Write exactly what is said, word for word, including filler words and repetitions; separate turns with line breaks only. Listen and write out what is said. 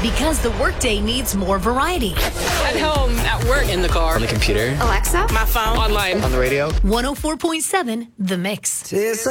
Because the workday needs more variety.
At home, at work, in the car,
on the computer,
Alexa, my phone, online,
on the radio.
one oh four point seven The Mix.